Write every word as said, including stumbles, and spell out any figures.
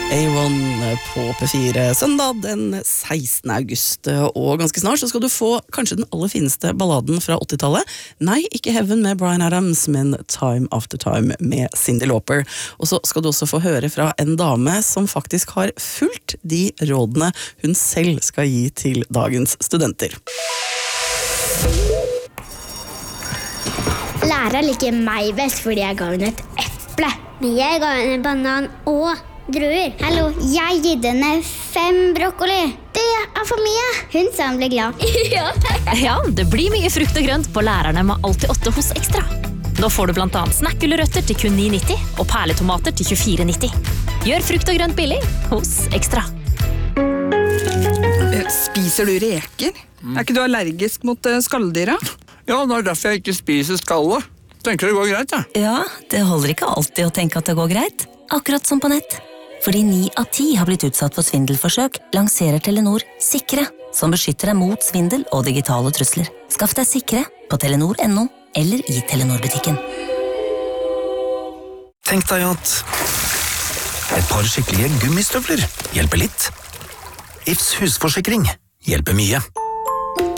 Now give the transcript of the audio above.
A one på P fire, søndag den sekstende august, og ganske snart så skal du få kanskje den aller fineste balladen fra åttitallet. Nei, ikke Heaven med Bryan Adams, men Time After Time med Cyndi Lauper. Og så skal du også få høre fra en dame som faktisk har fulgt de rådene hun selv skal gi til dagens studenter. Lærer liker meg best fordi jeg ga henne et eple. Men jeg ga henne en banan og druer. Hallo, jeg gitt henne fem brokkoli. Det er for mye. Hun sa hun ble glad. Ja. Ja, det blir mye frukt og grønt på lærerne med Alltid åtte hos Ekstra. Nå får du blant annet snackgulrøtter til kun ni nitti og perletomater til tjuefire nitti. Gjør frukt og grønt billig hos Ekstra. Spiser du reker? Mm. Er ikke du allergisk mot skalldyra? Ja, det er derfor jeg ikke spiser skallet. Tenker det går greit, ja. Ja, det holder ikke alltid å tenke at det går greit. Akkurat som på nett. Fordi ni av ti har blitt utsatt for svindelforsøk, lanserer Telenor Sikre, som beskytter deg mot svindel og digitale trusler. Skaff deg Sikre på telenor punktum no eller i Telenor-butikken. Tenk deg at et par skikkelige gummistøvler hjelper litt. Ifs husforsikring hjelper mye.